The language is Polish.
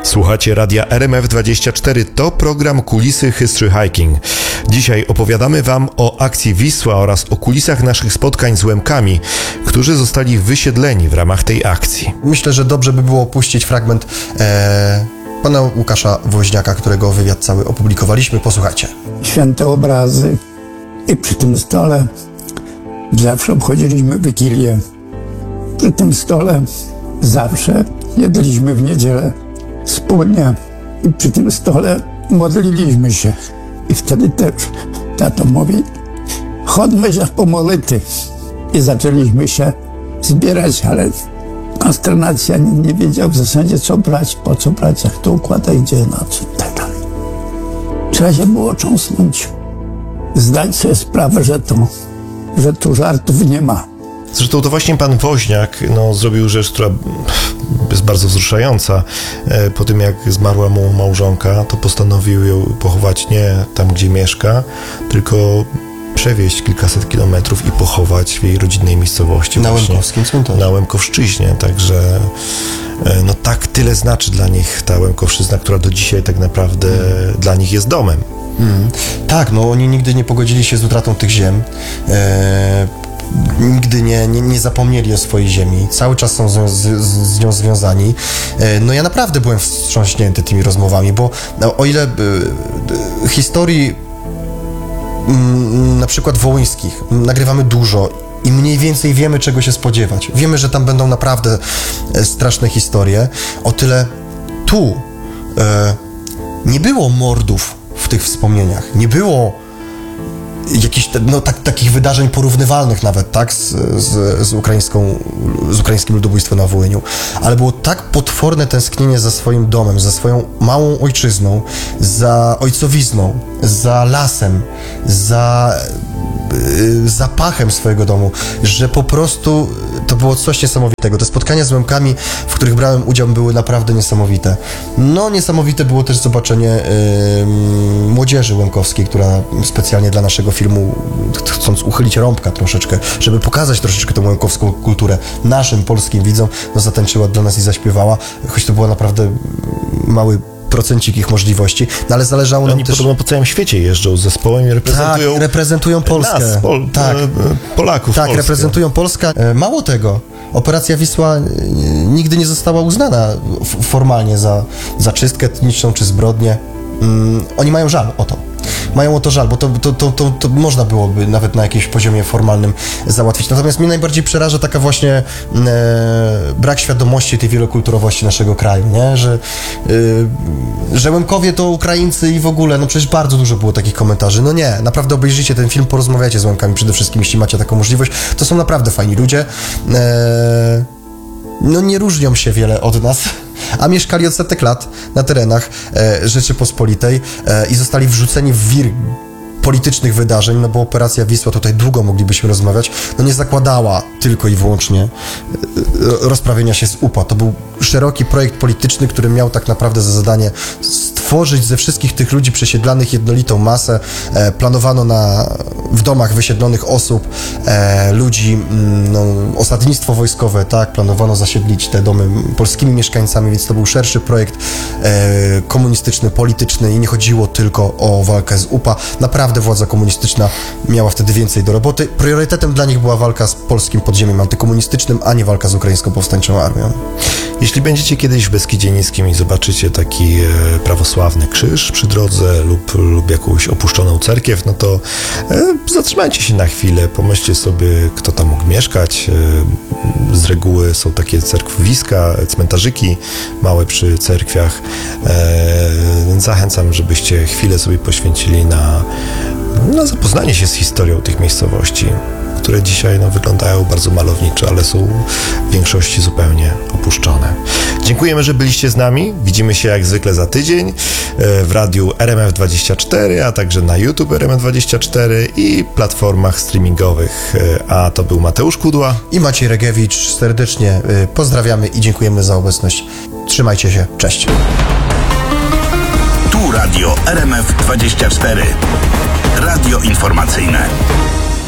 Słuchacie radia RMF24, to program Kulisy History Hiking. Dzisiaj opowiadamy Wam o akcji Wisła oraz o kulisach naszych spotkań z Łemkami, którzy zostali wysiedleni w ramach tej akcji. Myślę, że dobrze by było opuścić fragment pana Łukasza Woźniaka, którego wywiad cały opublikowaliśmy. Posłuchajcie. Święte obrazy i przy tym stole zawsze obchodziliśmy Wigilię. Przy tym stole zawsze jedliśmy w niedzielę wspólnie i przy tym stole modliliśmy się. I wtedy też tato mówi, chodźmy się pomolity. I zaczęliśmy się zbierać, ale konsternacja, nie wiedział w zasadzie co brać, po co brać, jak to układa, gdzie, na co i tak dalej. Trzeba się było cząsnąć, zdać sobie sprawę, że tu żartów nie ma. Zresztą to właśnie pan Woźniak zrobił rzecz, która jest bardzo wzruszająca. Po tym, jak zmarła mu małżonka, to postanowił ją pochować nie tam, gdzie mieszka, tylko przewieźć kilkaset kilometrów i pochować w jej rodzinnej miejscowości. Na Łemkowskim cmentarzu. Na Łemkowszczyźnie, także tak tyle znaczy dla nich ta Łemkowszczyzna, która do dzisiaj tak naprawdę dla nich jest domem. Tak, oni nigdy nie pogodzili się z utratą tych ziem. Nigdy nie zapomnieli o swojej ziemi. Cały czas są z nią związani. Ja naprawdę byłem wstrząśnięty tymi rozmowami, bo o ile historii na przykład wołyńskich nagrywamy dużo i mniej więcej wiemy, czego się spodziewać. Wiemy, że tam będą naprawdę straszne historie. O tyle tu nie było mordów w tych wspomnieniach. Nie było jakichś takich wydarzeń porównywalnych nawet, tak, z ukraińskim ludobójstwem na Wołyniu, ale było tak potworne tęsknienie za swoim domem, za swoją małą ojczyzną, za ojcowizną, za lasem, za zapachem swojego domu, że po prostu to było coś niesamowitego. Te spotkania z Łemkami, w których brałem udział, były naprawdę niesamowite. Niesamowite było też zobaczenie młodzieży łemkowskiej, która specjalnie dla naszego filmu, chcąc uchylić rąbka troszeczkę, żeby pokazać troszeczkę tę łemkowską kulturę naszym polskim widzom, zatańczyła dla nas i zaśpiewała, choć to było naprawdę mały procencik ich możliwości, ale zależało nam Oni też... podobno po całym świecie jeżdżą z zespołem i reprezentują Polskę. Nas, Polaków. Tak, Polskę. Reprezentują Polskę. Mało tego, Operacja Wisła nigdy nie została uznana formalnie za czystkę etniczną czy zbrodnię. Oni mają żal o to. Mają o to żal, bo to można byłoby nawet na jakimś poziomie formalnym załatwić. Natomiast mnie najbardziej przeraża taka właśnie brak świadomości tej wielokulturowości naszego kraju, nie? Że Łemkowie to Ukraińcy i w ogóle, przecież bardzo dużo było takich komentarzy. Nie, naprawdę obejrzyjcie ten film, porozmawiajcie z Łemkami przede wszystkim, jeśli macie taką możliwość. To są naprawdę fajni ludzie. Nie różnią się wiele od nas, a mieszkali od setek lat na terenach Rzeczypospolitej i zostali wrzuceni w wir politycznych wydarzeń, bo Operacja Wisła, tutaj długo moglibyśmy rozmawiać, nie zakładała tylko i wyłącznie rozprawienia się z UPA. To był szeroki projekt polityczny, który miał tak naprawdę za zadanie stworzyć ze wszystkich tych ludzi przesiedlanych jednolitą masę. Planowano w domach wysiedlonych osób, ludzi, osadnictwo wojskowe, tak, planowano zasiedlić te domy polskimi mieszkańcami, więc to był szerszy projekt komunistyczny, polityczny i nie chodziło tylko o walkę z UPA. Naprawdę władza komunistyczna miała wtedy więcej do roboty. Priorytetem dla nich była walka z polskim podziemiem antykomunistycznym, a nie walka z ukraińską powstańczą armią. Jeśli będziecie kiedyś w Beskidzie Niskim i zobaczycie taki prawosławny krzyż przy drodze lub jakąś opuszczoną cerkiew, to zatrzymajcie się na chwilę, pomyślcie sobie, kto tam mógł mieszkać. Z reguły są takie cerkwiska, cmentarzyki małe przy cerkwiach. Więc zachęcam, żebyście chwilę sobie poświęcili na zapoznanie się z historią tych miejscowości, które dzisiaj wyglądają bardzo malowniczo, ale są w większości zupełnie opuszczone. Dziękujemy, że byliście z nami. Widzimy się jak zwykle za tydzień w radiu RMF24, a także na YouTube RMF24 i platformach streamingowych. A to był Mateusz Kudła i Maciej Regiewicz. Serdecznie pozdrawiamy i dziękujemy za obecność. Trzymajcie się. Cześć. Tu radio RMF24. Radio informacyjne.